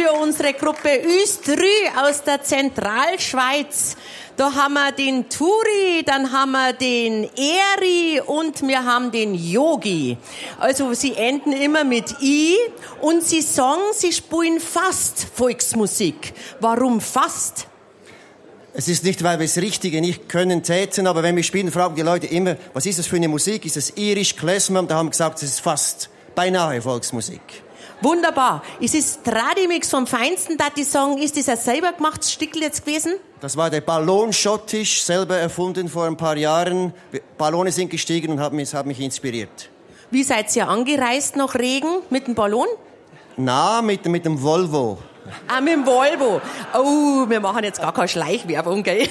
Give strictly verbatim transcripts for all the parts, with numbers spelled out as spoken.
für unsere Gruppe Östrü aus der Zentralschweiz. Da haben wir den Turi, dann haben wir den Eri und wir haben den Yogi. Also sie enden immer mit I und sie sagen, sie spielen fast Volksmusik. Warum fast? Es ist nicht, weil wir es Richtige nicht können täten, aber wenn wir spielen, fragen die Leute immer, was ist das für eine Musik? Ist es irisch, Klezmer? Und da haben wir gesagt, es ist fast beinahe Volksmusik. Wunderbar. Es ist Tradimix vom Feinsten, da die sagen, ist das ein selber gemachtes Stickel jetzt gewesen? Das war der Ballonschottisch, selber erfunden vor ein paar Jahren. Ballone sind gestiegen und haben mich, haben mich inspiriert. Wie seid ihr angereist nach Regen? Mit dem Ballon? Na, mit, mit dem Volvo. Ah, mit dem Volvo. Oh, wir machen jetzt gar keine Schleichwerbung, gell?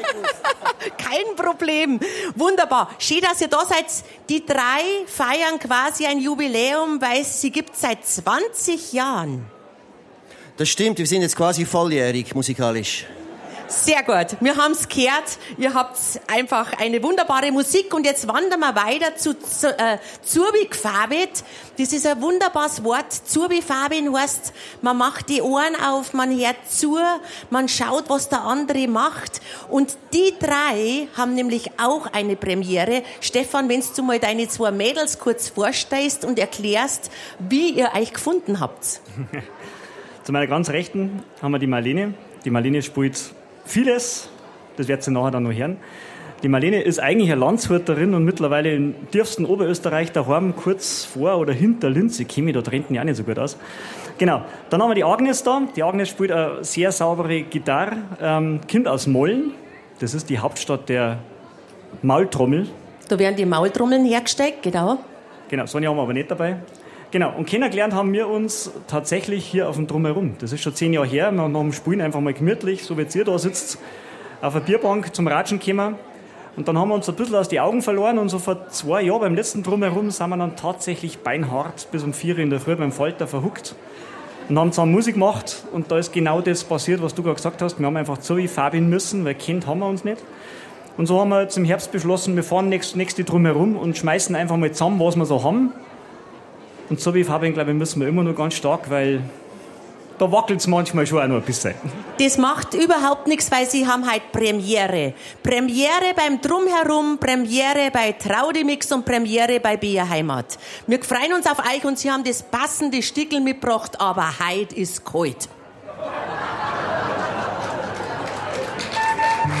Kein Problem. Wunderbar. Schön, dass ihr da seid. Die drei feiern quasi ein Jubiläum, weil es sie gibt seit zwanzig Jahren. Das stimmt, wir sind jetzt quasi volljährig musikalisch. Sehr gut. Wir haben's gehört. Ihr habt einfach eine wunderbare Musik. Und jetzt wandern wir weiter zu, zu äh, Zurbigfabit. Das ist ein wunderbares Wort. Zurbigfabit heißt, man macht die Ohren auf, man hört zu, man schaut, was der andere macht. Und die drei haben nämlich auch eine Premiere. Stefan, wenn du mal deine zwei Mädels kurz vorstellst und erklärst, wie ihr euch gefunden habt. Zu meiner ganz Rechten haben wir die Marlene. Die Marlene spielt vieles, das werdet ihr nachher dann noch hören. Die Marlene ist eigentlich eine Landshutterin und mittlerweile im tiefsten Oberösterreich daheim, kurz vor oder hinter Linz. Ich kenne mich da drunten ja nicht so gut aus. Genau. Dann haben wir die Agnes da. Die Agnes spielt eine sehr saubere Gitarre. Ähm, Kind aus Molln. Das ist die Hauptstadt der Maultrommel. Da werden die Maultrommeln hergestellt, genau. Genau, Sonja haben wir aber nicht dabei. Genau, und kennengelernt haben wir uns tatsächlich hier auf dem Drumherum. Das ist schon zehn Jahre her. Wir haben nach dem Spielen einfach mal gemütlich, so wie jetzt ihr da sitzt, auf einer Bierbank zum Ratschen gekommen. Und dann haben wir uns ein bisschen aus den Augen verloren und so vor zwei Jahren beim letzten Drumherum sind wir dann tatsächlich beinhart bis um vier Uhr in der Früh beim Falter verhuckt und haben zusammen Musik gemacht. Und da ist genau das passiert, was du gerade gesagt hast. Wir haben einfach so wie Fabian müssen, weil kennt haben wir uns nicht. Und so haben wir jetzt im Herbst beschlossen, wir fahren nächste, nächste Drumherum und schmeißen einfach mal zusammen, was wir so haben. Und so wie Fabian, glaube ich, müssen wir immer noch ganz stark, weil da wackelt es manchmal schon auch noch ein bisschen. Das macht überhaupt nichts, weil sie haben halt Premiere. Premiere beim Drumherum, Premiere bei Traudemix und Premiere bei Bierheimat. Wir freuen uns auf euch und sie haben das passende Stickel mitgebracht, aber heute ist kalt.